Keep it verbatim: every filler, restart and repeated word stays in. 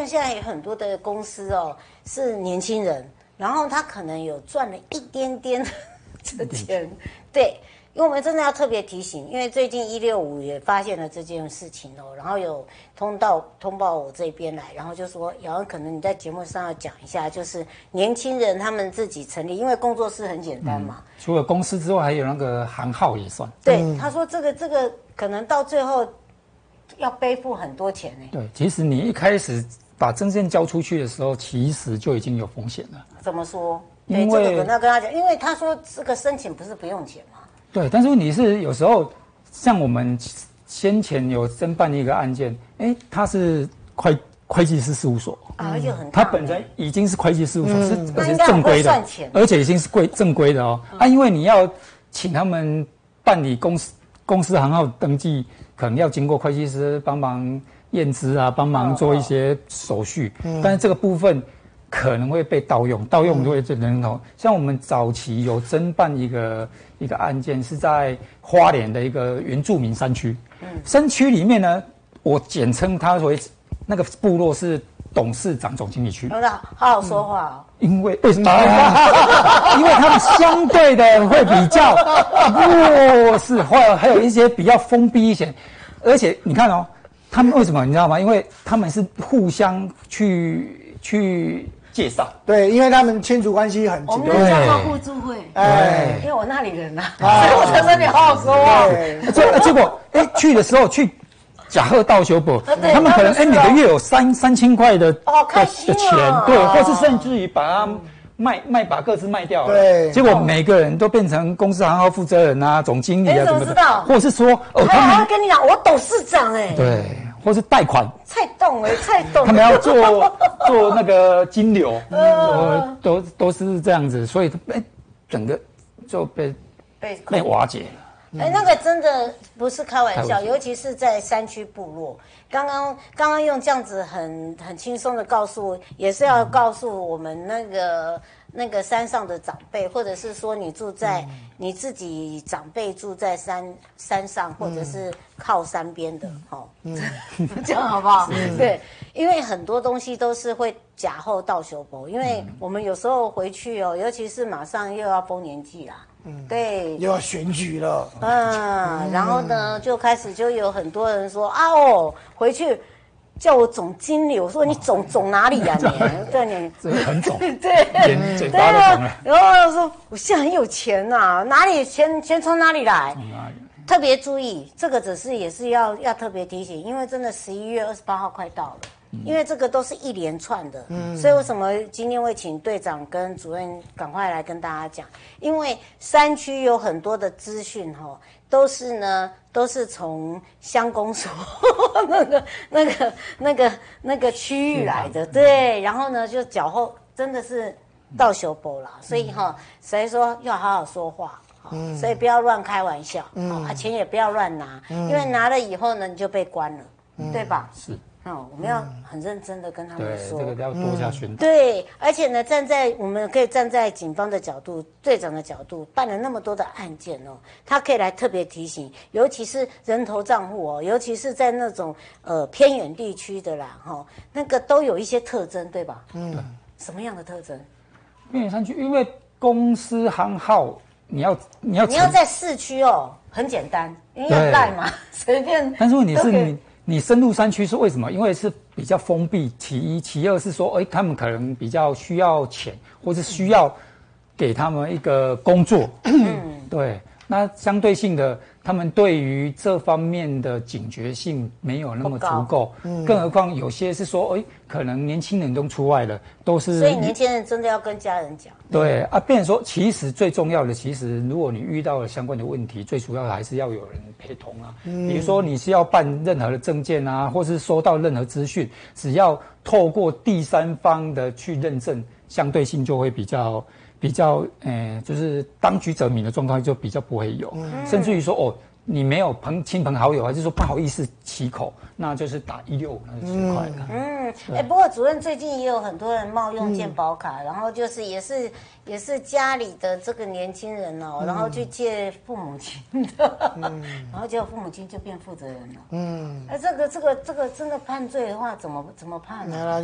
现现在有很多的公司哦是年轻人，然后他可能有赚了一点点的钱，对。因为我们真的要特别提醒，因为最近一六五也发现了这件事情哦，然后有通到通报我这边来，然后就说，然后可能你在节目上要讲一下，就是年轻人他们自己成立，因为工作室很简单嘛， 嗯、除了公司之外，还有那个行号也算。 对，嗯、他说这个这个可能到最后要背负很多钱呢。 对，其实你一开始把证件交出去的时候，其实就已经有风险了。 怎么说？ 因为这个可能要跟他讲，因为他说这个申请不是不用钱嘛。 对，但是问题是有时候像我们先前有侦办一个案件，哎，他是会会计师事务所啊，而且很他本身已经是会计事务所，嗯、是而且是正规的，而且已经是规正规的哦。嗯、啊，因为你要请他们办理公司公司行号登记，可能要经过会计师帮忙验资啊，帮忙做一些手续，哦哦但是这个部分可能会被盗用，盗用就会变人头。嗯、像我们早期有侦办一个。一个案件是在花莲的一个原住民山区，嗯，山区里面呢，我简称它为那个部落是董事长总经理区。 有的，好好说话哦。 因为为什么？因为他们相对的会比较弱势，或者还有一些比较封闭一些，而且你看哦，他们为什么你知道吗？因为他们是互相去去。介绍对，因为他们亲属关系很近。 我们那叫做互助会，哎，因为我那里人呐，所以我才说你好好说话。 结结果哎去的时候去假贺道修补，他们可能哎每个月有三三千块的哦开心的钱，对，或是甚至于把它卖卖把各自卖掉了， 对， 结果每个人都变成公司行号负责人啊、总经理啊什么的， 或者是说哦他们跟你讲我董事长哎， 对。或是贷款， 蔡董哎，蔡董， 他们要做做那个金流，呃，都都是这样子，所以哎，整个就被被被瓦解了。 哎，那个真的不是开玩笑，尤其是在山区部落。刚刚刚刚用这样子很很轻松的告诉，也是要告诉我们那个。那个山上的长辈，或者是说你住在、嗯、你自己长辈住在山山上，或者是靠山边的，好、嗯，哦、这样好不好？嗯、对，因为很多东西都是会假后到修补，因为我们有时候回去哦，尤其是马上又要丰年祭啦，嗯，对， 又要选举了， 嗯，嗯然后呢，就开始就有很多人说啊哦，回去。叫我总经理，我说你总总哪里呀、啊、你？对你这个很总， 对对，嘴巴都肿了。 然后说我现在很有钱呐、啊，哪里钱钱从哪里来？从哪里？特别注意，这个只是也是要要特别提醒，因为真的十一月二十八号快到了，嗯、因为这个都是一连串的，嗯、所以为什么今天会请队长跟主任赶快来跟大家讲？因为山区有很多的资讯哈。都是呢，都是从乡公所那个、那个、那个、那个区域来的，对。然后呢，就脚后真的是到修补啦，所以哈，所以说要好好说话，嗯、所以不要乱开玩笑，嗯、啊，钱也不要乱拿，嗯、因为拿了以后呢，你就被关了，嗯、对吧？ 是。 哦，我们要很认真的跟他们说， 对，这个要多加宣导。 对，而且呢，站在我们可以站在警方的角度、队长的角度，办了那么多的案件哦，他可以来特别提醒，尤其是人头账户哦，尤其是在那种呃偏远地区的啦，哈、哦，那个都有一些特征，对吧？嗯，什么样的特征？ 偏远山区，因为公司行号，你要你要你要在市区哦，很简单，因为要赖嘛，随便。 但是问题是你。你深入山区是为什么？因为是比较封闭。其一，其二是说，哎，他们可能比较需要钱，或是需要给他们一个工作。嗯，对。那相对性的，他们对于这方面的警觉性没有那么足够。嗯，更何况有些是说，哎，可能年轻人都出外了，都是。 所以年轻人真的要跟家人讲。 对啊，变成说，其实最重要的，其实如果你遇到了相关的问题，最主要的还是要有人陪同啊。嗯，比如说你是要办任何的证件啊，或是收到任何资讯，只要透过第三方的去认证，相对性就会比较。比较，呃，就是当局者迷的状况就比较不会有，嗯、甚至于说，哦，你没有朋亲朋好友，还是说不好意思起口，那就是打一六五，那是最快的。 嗯，哎、欸，不过主任最近也有很多人冒用健保卡，嗯、然后就是也是也是家里的这个年轻人哦，嗯、然后去借父母亲的，嗯、然后结果父母亲就变负责人了。嗯，哎、欸，这个这个这个真的判罪的话，怎么怎么判呢、啊？